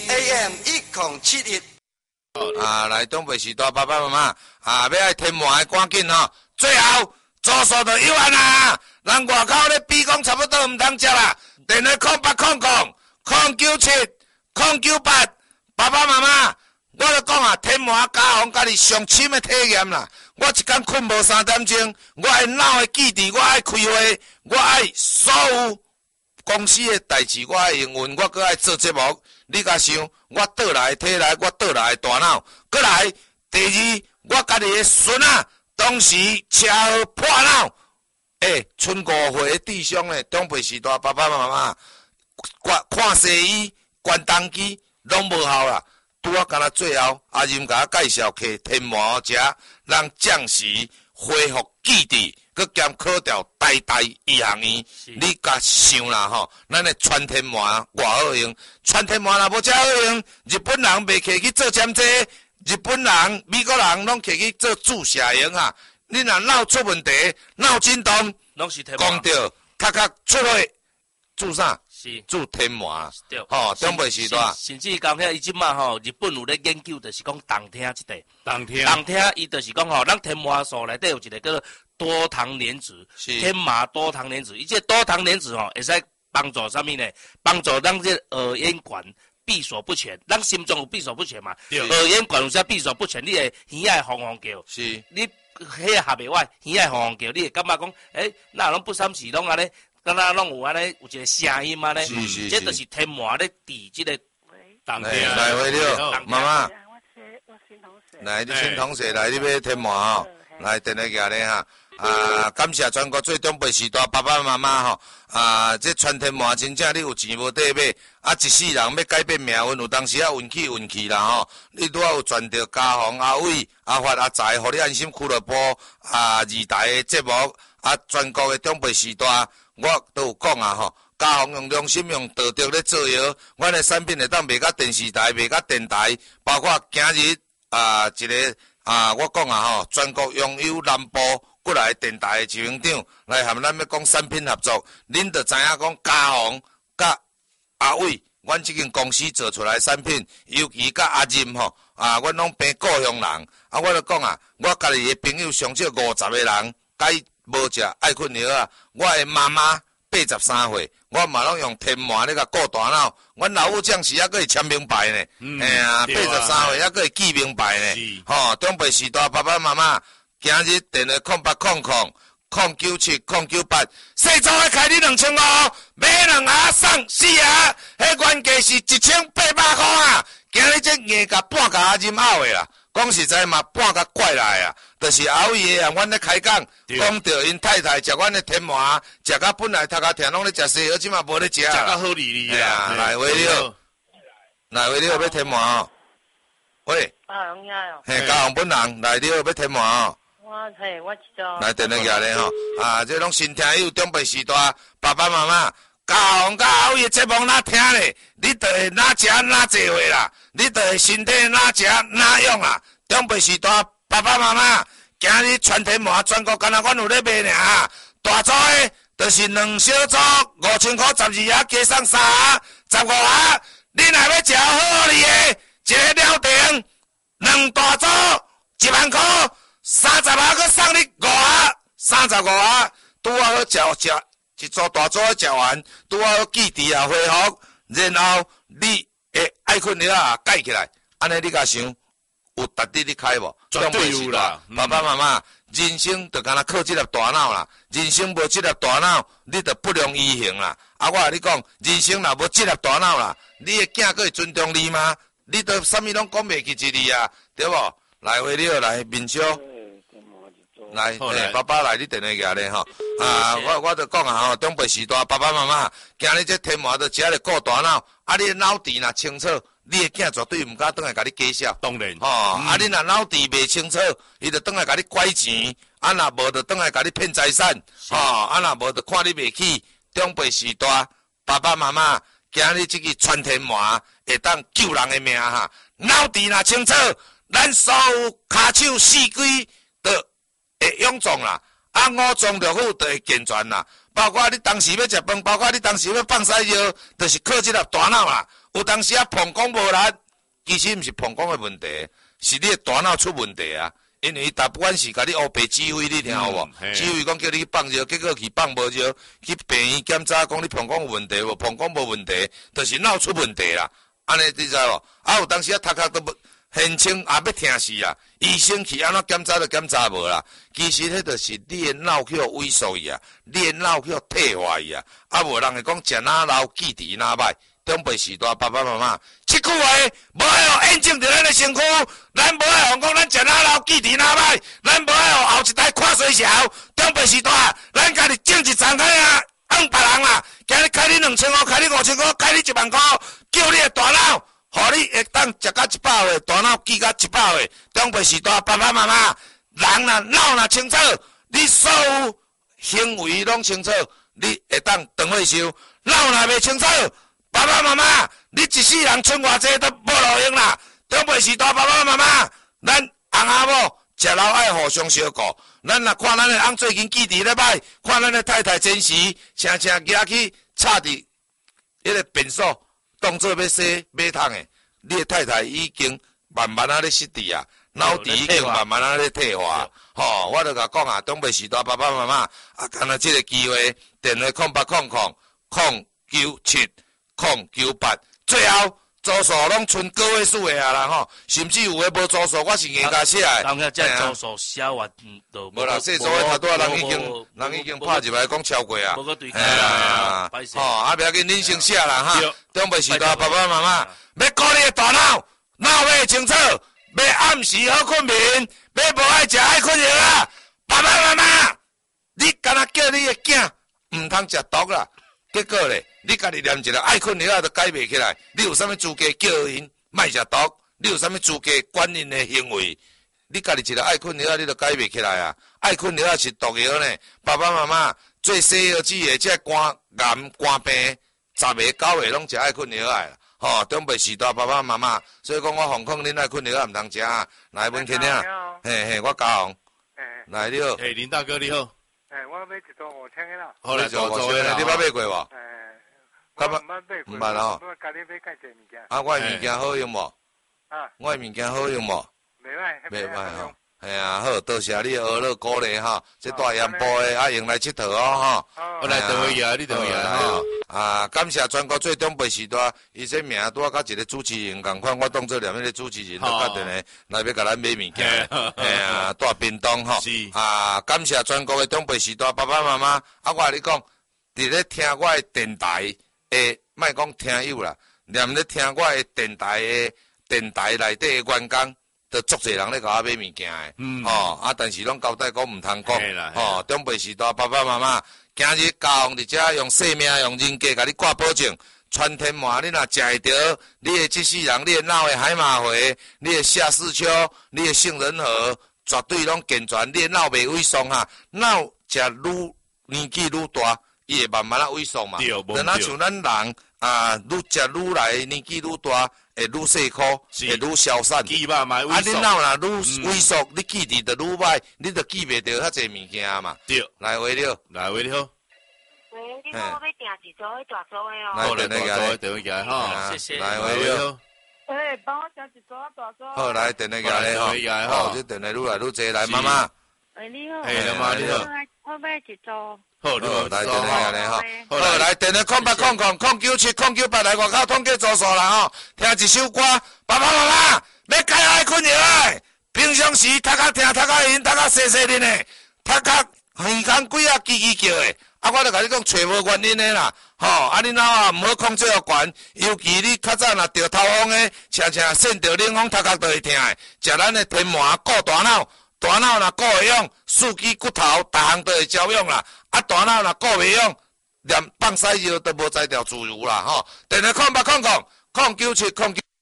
AM 1071。 来东北时代爸爸妈妈要爱填满的赶紧吼，最后住宿就有限啦。人外口咧比讲差不多唔通食啦，电话0800097098，爸爸妈妈，我咧讲啊，填满家访家己上深的体验啦。我一天困无3点钟，我爱脑的记忆，我爱开会，我爱所有公司的代志，我爱营运，我搁爱做节目。你甲想，我倒来体来，我倒来大脑，搁来第二，我家己的孙啊，当时车祸破脑，剩5岁的弟兄咧，东北时代爸爸妈妈，看西医、关东机拢无效啦。拄啊，敢若最后阿任甲我介绍去天麻食，让暂时恢复记忆。佮兼考调大医学院，你甲想啦吼，咱的川天麻偌好用，川天麻若无遮好用，日本人袂摕去做针剂，日本人、美国人拢摕去做注射用啊。你若脑出问题、脑震动， 拢是天麻， 讲着咔咔出血，注啥？ 是注天麻， 对， 吼，东北时代。 甚至讲遐伊即马吼，日本有咧研究，就是讲动听即块， 动听， 伊就是讲吼，咱天麻素内底有一个叫做多糖莲子，天麻多糖莲子，伊这多糖莲子吼，会使帮助啥物呢？帮助咱这耳咽管闭锁不全，咱心脏有闭锁不全嘛，耳咽管有啥闭锁不全，你会耳爱轰轰叫， 是， 你迄下袂歪，耳爱轰轰叫，你会感觉讲，那拢不三时拢安尼。敢若拢有安尼，有一个声音安尼，这就是天麻咧治即个动听。 来，回了，妈妈， 我新同事。 来，你新同事来，你要天麻吼，来电话举咧哈。感谢全国最东北时代爸爸妈妈吼，这传天麻真正你有钱无地买，一世人要改变命运，有当时运气啦吼。你拄好有传到家访阿伟、阿发、阿财，互你安心俱乐部二台的节目，全国的东北时代。我都有讲啊吼，家访用良心、用道德咧做药，阮的产品会当卖甲电视台、卖甲电台，包括今日一个我讲啊吼，全国拥有南部过来电台的执行长来和咱要讲产品合作，恁就知影讲家访甲阿伟，阮即间公司做出来的产品，尤其甲阿任吼阮拢变故乡人，我就讲啊，我家己的朋友上少50个人，该无食爱困药啊！我的妈妈83岁，我嘛拢用天麻咧甲顾大脑。阮老母将士还阁会签名牌呢，83岁还阁会记名牌呢。吼，东北时代爸爸妈妈，今日电话0800097098，细组的开你2500，买2盒送4盒，迄原价是1800块啊！今日这硬甲半价任拗的啦。讲实在嘛，半甲怪来啊，就是后夜啊，阮咧开讲，讲到因太太食阮的天麻，食到本来头壳疼拢咧食西药，即嘛无咧食啊。 食到好哩啦，来回了，来回了要天麻哦。喂，嘿，家访本人来了要天麻哦。 我知道。 来电话举咧吼，这拢新听友东北时代爸爸妈妈。家访甲后夜节目哪听咧？你就会哪食哪坐话啦，你就会身体哪食哪用啊！东北时代爸爸妈妈，今日全天麻全国敢若阮有咧卖尔，大组的就是2小组5000块，12盒加送3盒，15盒。你若要食好哩的，一个了定2大组10000块，30盒佮送你5盒，35盒，拄好食。一组大组食完，拄好记忆也恢复，然后你会爱困了啊盖起来，安尼你甲想有值得你开无？ 绝对有啦， 爸爸妈妈，人生就敢若靠这粒大脑啦，人生无这粒大脑，你就不良于行啦。我甲你讲，人生若无这粒大脑啦，你的囝佫会尊重你吗？你都啥物拢讲袂起一字啊，对无？来回了，来面相。来，爸爸来，你电话举咧吼。我就讲啊吼，东北时代爸爸妈妈，今日这天麻就只咧顾大脑，你的脑池若清楚，你的囝绝对毋敢倒来甲你假笑。 当然。 你若脑池袂清楚，伊就倒来甲你拐钱，若无就倒来甲你骗财产，若无就看你袂起。东北时代爸爸妈妈，今日这个传天麻会当救人的命哈。脑池若清楚，咱所有骹手四肢都会勇壮啦，5脏六腑都会健全啦。包括你当时要食饭，包括你当时要放屎尿，就是靠这粒大脑啦。 有当时啊膀胱无力，其实毋是膀胱的问题，是你的大脑出问题啊。因为他不管是甲你乌白指挥，你听有无？指挥讲叫你去放尿，结果去放无尿，去病院检查讲你膀胱有问题无？膀胱无问题，就是脑出问题啦。安尼你知无？啊有当时啊头壳都不现清，也要疼死啦。医生去安怎检查都检查无啦。其实迄就是你的脑去萎缩去啊，你的脑去退化去啊。啊无人会讲食哪老记忆哪歹。长辈时代，爸爸妈妈，即句话无爱互验证着咱的身躯，咱无爱互讲咱食哪老记忆哪歹，咱无爱互后一代看衰潲。长辈时代，咱家己种一丛开啊，按别人啦，今日开你2000块，开你5000块，开你1万块，叫你的大脑，互你会当食到100岁，大脑记到100岁。长辈时代，爸爸妈妈，人呐脑呐清楚，你所有行为拢清楚，你会当长岁寿。脑若袂清楚。爸爸妈妈，你一世人剩偌济都无路用啦！长辈时代，爸爸妈妈，咱翁仔某食老爱互相相顾。咱若看咱的翁最近记忆咧歹，看咱的太太真时，常常举去插伫迄个便所，当做要洗马桶的。你的太太已经慢慢咧失智啊，脑底已经慢慢咧退化。吼，我著甲讲啊，长辈时代，爸爸妈妈啊，干那即个机会，电话08000997。098，最后住宿拢剩个位数的啊啦吼，甚至有诶无住宿，我是硬甲写诶。 人遐只住宿写完都无啦，说所谓太多人已经拍入来讲超过啊。 无个对啊，吼，啊不要紧，恁先写啦哈。长辈时代，爸爸妈妈要顾你诶大脑，脑要清楚，要暗时好困眠，要无爱食爱困药啊。爸爸妈妈，你敢若叫你诶囝毋通食毒啦。结果咧，你家己念一个爱困药啊，都改袂起来。你有啥物资格叫因卖食毒？你有啥物资格管因的行为？你家己一个爱困药啊，你都改袂起来啊！爱困药啊是毒药呢。爸爸妈妈做西药剂的，这肝癌、肝病，10个9个拢食爱困药啊！吼，长辈时代爸爸妈妈，所以讲我奉劝恁爱困药啊，毋通食啊。来，文婷啊，嘿，我嘉宏，来你好， 林大哥你好。 我买一组5000个啦。 好来做个啦， 你捌买过无？ 我毋捌买过。 毋捌哦。 我家己买介济物件。 啊，我的物件好用无？ 啊， 我的物件好用无？ 袂歹吼。系啊，好，多谢你娱乐鼓励哈，这大盐埔的啊用来佚佗哦哈。 我来等会啊，你等会啊哈。 啊，感谢全国最长辈时代，伊这名拄甲一个主持人共款，我当做念迄个主持人，就决定咧来要甲咱买物件，嘿啊，带便当吼。啊，感谢全国的长辈时代，爸爸妈妈，啊，我甲你讲，伫咧听我的电台的，莫讲听友啦，念咧听我的电台内底的员工。都足侪人咧甲我买物件诶，吼啊！但是拢交代讲毋通讲，吼，长辈时代，爸爸妈妈，今日嘉宏伫遮用性命、用人格甲你挂保证，全天麻你若食会着，你的即世人，你的脑的海马回，你的下视丘，你的杏仁核，绝对拢健全，你的脑袂萎缩哈，脑食愈年纪愈大，伊会慢慢啊萎缩嘛，就若像咱人啊，愈食愈来年纪愈大。会愈细颗，会愈消散。 记吧嘛， 啊，你脑若愈萎缩，你记忆就愈歹，你就记袂着遐济物件嘛。 对， 来喂了， 来喂你好。 喂，你好，我要订一组迄大组的哦。 好，来大组，电话来哈。 谢谢。 来喂了。 帮我订一组大组。 好，来电话来吼。好，这电话愈来愈济，来妈妈。 喂，你好。 嘿，妈妈你好。 我买一组。 好，来电话来吼。好，来电话080009970998来外口统计住宿啦吼。听一首歌，爸爸妈妈要改爱困药诶。平常时读较听，读较闲，读较细细哩呢，读较耳孔鬼啊叽叽叫诶。啊，我著甲你讲，找无原因诶啦。吼，啊，你脑啊毋好控制互悬，尤其你较早若着头风诶，常常扇着冷风，头壳都会疼诶。食咱诶天麻顾大脑。大脑若顾会用，四肢骨头，逐项都会照用啦。啊，大脑若顾袂用，连放屎尿都无才调自由啦吼。电话0800099709。